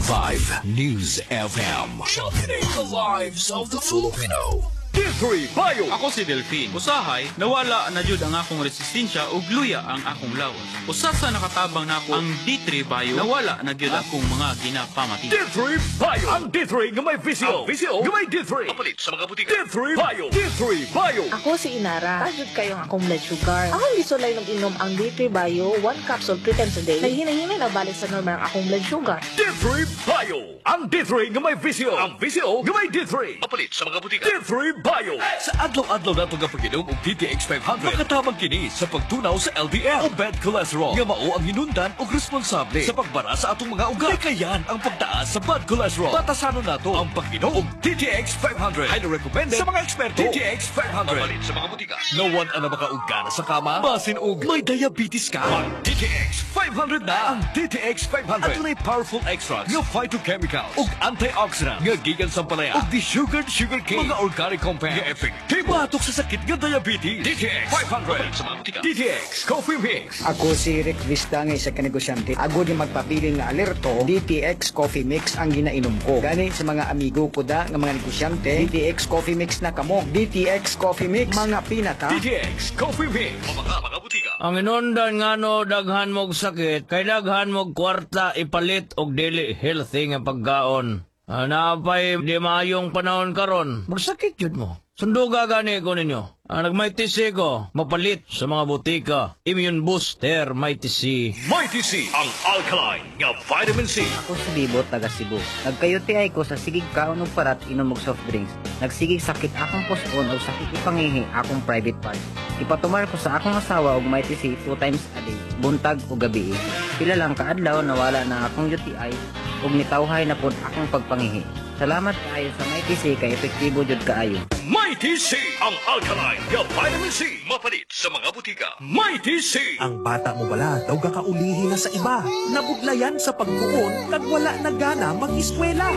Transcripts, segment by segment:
101.5 News FM. Championing the lives of the Filipino. D3 Bio. Ako si Delphine. Usahay, nawala na jud ang akong resistensya ug luya ang akong lawas. Usa sa nakatabang nako ang D3 Bio, nawala na jud akong mga ginapamati. D3 Bio. Ang D3 nga may visio. Ang visio nga may D3. Kapalit sa mga butika. D3 Bio. D3 Bio. Ako si Inara. Tajud kayong akong blood sugar. Ako gisulay nung inom ang D3 Bio, 1 capsule 3 times a day. Kay hinay-hinay na balik sa normal ang akong blood sugar. D3 Bio. Ang D3 nga may visio. Ang visio nga may D3. Kapalit sa mga butika. D3 Bio. Sa adlaw-adlaw na itong pag-inom og DTX 500, makatabang kini sa pagtunaw sa LDL o bad cholesterol. Nga mao ang hinundan o responsable sa pagbara sa atong mga ugat. Kayan ang pagtaas sa bad cholesterol. Batasanon nato ang pag-inom og DTX 500. Highly recommended sa mga eksperto. DTX 500. Kapalit sa mga butika. No one ang makauga na sa kama, basin og may diabetes ka. Ang DTX 500 na ang DTX 500. At may powerful extracts nga phytochemical ug antioxidant nga gikan sa palaya ug desugared sugar cane. Mga organic compounds nga effective batok sa sakit nga diabetes. DTX 500 sa mga butika. DTX Coffee Mix. Ako si Rick Vista nga isa ka negosyante. Ako di magpapiling nga alerto, DTX Coffee Mix ang ginainom ko. Gani sa mga amigo ko da nga mga negosyante, DTX Coffee Mix na kamo. DTX Coffee Mix, mga pinata. DTX Coffee Mix. Mga butika. Ang inundan nga no, daghan mog sakit, kay daghan mog kwarta ipalit og dili healthy nga pagkaon. Napay di maayong panahon karon, magsakit jud mo. Sunduga gani ko ninyo. Nagmighty C ko, mapalit sa mga butika. Immune Booster Mighty C. Mighty C, ang alkaline nga vitamin C. Ako si Bibo, taga Cebu. Nagkayuti ko sa sigig kaon og parat inom og soft drinks. Nagsigig sakit akong puson o sakit ipangihi akong private part. Ipatumar ko sa akong asawa og Mighty C 2 times a day, buntag o gabi. Pila lang kaadlaw nawala na akong UTI ug nitawhay na pod akong pagpangihi. Salamat kaayo sa Mighty C kay epektibo jud kaayo. Mighty C, ang alkaline nga vitamin C. Mapalit sa mga butika. Mighty C. Ang bata mo bala daw kakaulihi na sa iba. Nabudlayan sa pagkuon kag wala na gana mag-eskwela.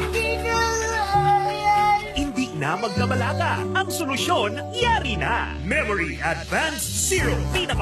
Hindi na magkabalaga. Ang solusyon, yari na. Memory Advanced Zero.